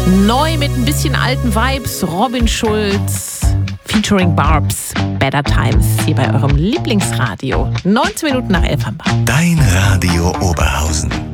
Neu mit ein bisschen alten Vibes, Robin Schulz featuring Barbs, Better Times, hier bei eurem Lieblingsradio. 19 Minuten nach 11 haben wir. Dein Radio Oberhausen.